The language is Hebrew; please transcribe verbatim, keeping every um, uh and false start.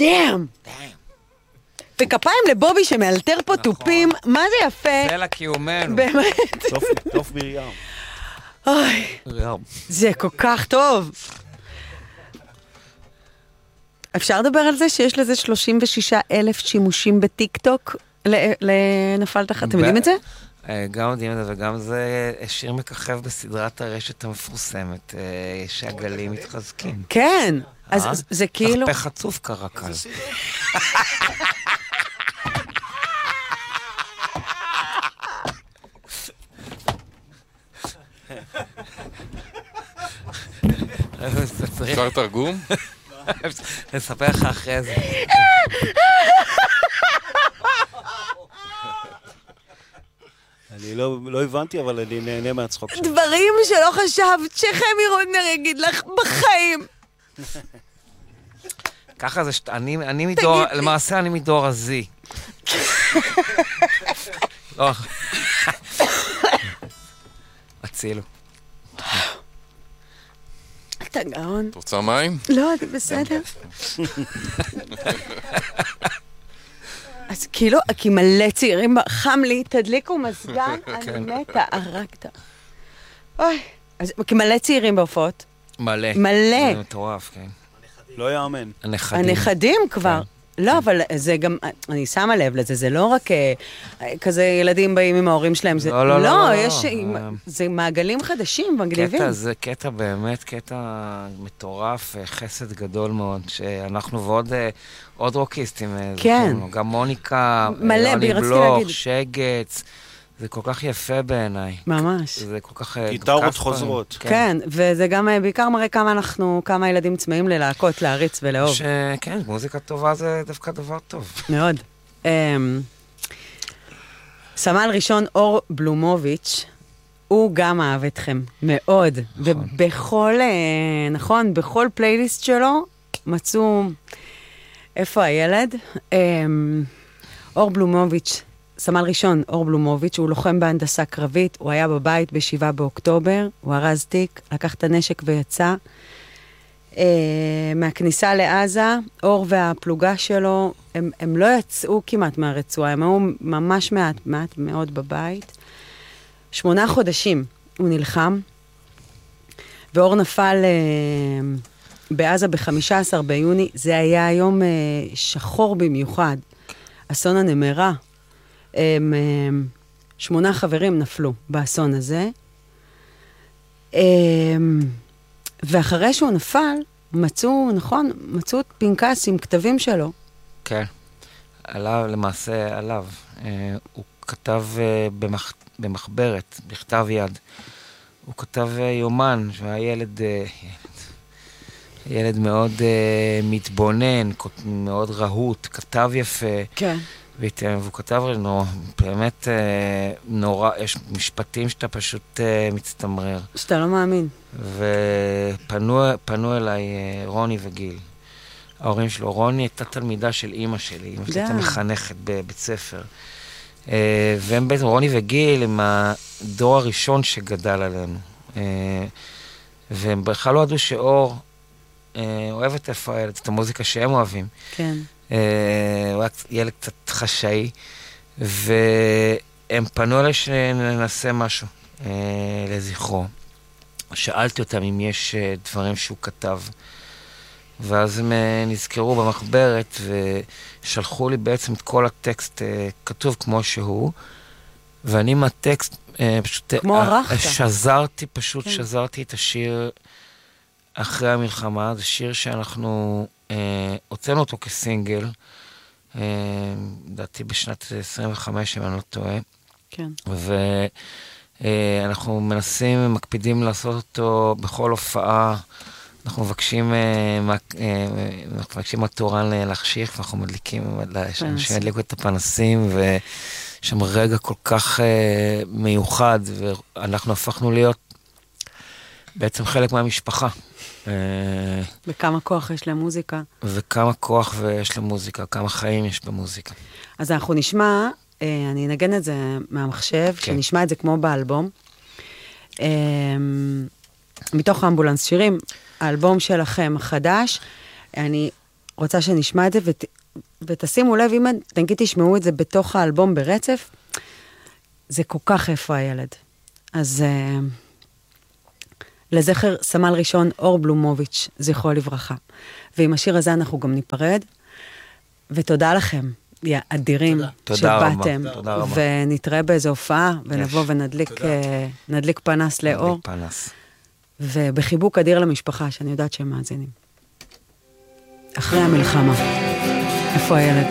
דאם. וכפיים לבובי שמאלתר פה טופים, מה זה יפה. זה לקיומנו. באמת. טוב מרים. אוי, זה כל כך טוב. אפשר לדבר על זה שיש לזה שלושים ושישה אלף שימושים בטיק-טוק לנפל תחת? אתם יודעים את זה? גם יודעים את זה, וגם זה שיר מככב בסדרת הרשת המפורסמת, שהגלים מתחזקים. כן, אז זה כאילו... תחפה חצוף קרקל. אפשר תרגום? נספר לך אחרי זה. אני לא הבנתי, אבל אני נהנה מהצחוק שלך. דברים שלא חשבת שחמי רודנר יגיד לך בחיים. ככה זה, אני מדור, למעשה אני מדור הזי. לא. הצילו. אתה גאון. את רוצה מים? לא, אני בסדר. אז כאילו, כי מלא צעירים, חם לי, תדליקו מזגן, אני מתה, הרגת. אוי, אז כי מלא צעירים בהופעות. מלא. מלא. זה מטורף, כן. לא יאמן. הנכדים. הנכדים כבר. לא, אבל זה גם, אני שמה לב לזה, זה לא רק כזה ילדים באים עם ההורים שלהם, זה לא, לא, לא, לא, לא, יש, זה מעגלים חדשים, מגניבים. קטע, זה קטע באמת, קטע מטורף, חסד גדול מאוד, שאנחנו ועוד עוד רוקיסטים, כן. גם מוניקה, מלא, בי רציתי להגיד. שגץ, זה כל כך יפה בעיניי. ממש. זה כל כך... גיטרות חוזרות. כן, וזה גם בעיקר מראה כמה אנחנו, כמה ילדים צמאים ללהקות, להריץ ולאהוב. כן, מוזיקה טובה זה דווקא דבר טוב. מאוד. סמל ראשון אור בלומוביץ', הוא גם אהב אתכם, מאוד. ובכל, נכון, בכל פלייליסט שלו מצאו... איפה הילד? אור בלומוביץ', סמל ראשון, אור בלומוביץ', הוא לוחם בהנדסה קרבית, הוא היה בבית בשבעה באוקטובר, הוא ארז תיק, לקח את הנשק ויצא. אה, מהכניסה לעזה, אור והפלוגה שלו, הם, הם לא יצאו כמעט מהרצועה, הם היו ממש מעט, מעט מאוד בבית. שמונה חודשים הוא נלחם, ואור נפל אה, בעזה ב-חמישה עשר ביוני, זה היה יום אה, שחור במיוחד, אסון הנמרה. הם, הם, שמונה חברים נפלו באסון הזה, הם, ואחרי שהוא נפל, מצאו, נכון, מצאו פנקס עם כתבים שלו. כן, עליו, למעשה עליו. אה, הוא כתב אה, במח, במחברת, בכתב יד. הוא כתב אה, יומן, שהוא היה ילד, אה, ילד, ילד מאוד אה, מתבונן, מאוד רהוט, כתב יפה. כן. והוא כתב לנו, באמת נורא, יש משפטים שאתה פשוט מצטמרר. שאתה לא מאמין. ופנו אליי רוני וגיל. ההורים שלו, רוני הייתה תלמידה של אימא שלי, אימא שלי הייתה מחנכת בבית ספר. והם בעצם, רוני וגיל, הם הדור הראשון שגדל עלינו. והם בכלל לא ידעו שאור אוהבת איפה הילד, את המוזיקה שהם אוהבים. כן. הוא היה ילד קצת חשאי, והם פנו אליי שננסה משהו לזכרו. שאלתי אותם אם יש דברים שהוא כתב, ואז הם נזכרו במחברת ושלחו לי בעצם את כל הטקסט כתוב כמו שהוא, ואני מהטקסט פשוט כמו ערכת. שזרתי, פשוט שזרתי את השיר אחרי המלחמה. זה שיר שאנחנו הוצאנו אותו כסינגל, דעתי בשנת עשרים וחמש, אם אני לא טועה. כן. ואנחנו מנסים, מקפידים לעשות אותו בכל הופעה. אנחנו מבקשים, אנחנו מבקשים מהתורן להחשיך, ואנחנו מדליקים, שאנשים ידליקו את הפנסים, ויש שם רגע כל כך מיוחד, ואנחנו הפכנו להיות בעצם חלק מהמשפחה. וכמה כוח יש למוזיקה. וכמה כוח יש למוזיקה, כמה חיים יש במוזיקה. אז אנחנו נשמע, אני אנגן את זה מהמחשב, שנשמע את זה כמו באלבום. מתוך אמבולנס שירים, האלבום שלכם החדש, אני רוצה שנשמע את זה, ות, ותשימו לב, אם נגיד תשמעו את זה בתוך האלבום ברצף, זה כל כך איפה הילד. אז uh, לזכר סמל ראשון אור בלומוביץ', זכרו לברכה. ועם השיר הזה אנחנו גם ניפרד, ותודה לכם, יא אדירים, שבאתם, ונתראה באיזו הופעה, ונבוא ונדליק נדליק פנס לאור, ובחיבוק אדיר למשפחה, שאני יודעת שהם מאזינים. אחרי המלחמה, איפה הילד?